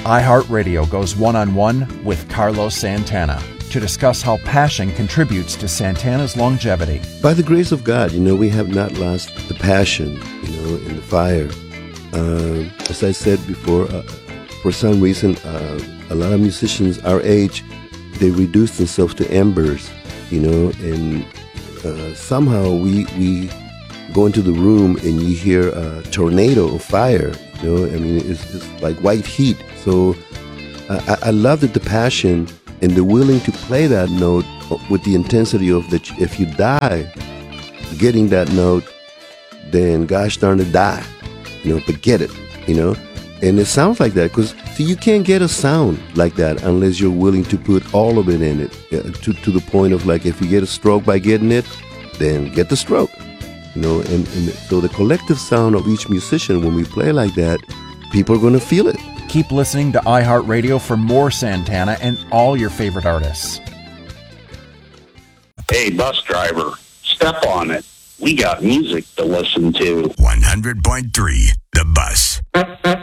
iHeartRadio goes one-on-one with Carlos Santana to discuss how passion contributes to Santana's longevity. By the grace of God, we have not lost the passion, in the fire. As I said before, for some reason, a lot of musicians our age, they reduce themselves to embers, and somehow we go into the room and you hear a tornado of fire, it's like white heat. So I love that the passion and the willing to play that note with the intensity of that. If you die getting that note, then gosh darn it, die, but get it, and it sounds like that because you can't get a sound like that unless you're willing to put all of it in it to the point of like if you get a stroke by getting it, then get the stroke, and so the collective sound of each musician when we play like that, people are going to feel it. Keep listening to iHeartRadio for more Santana and all your favorite artists. Hey, bus driver, step on it. We got music to listen to. 100.3 The Bus.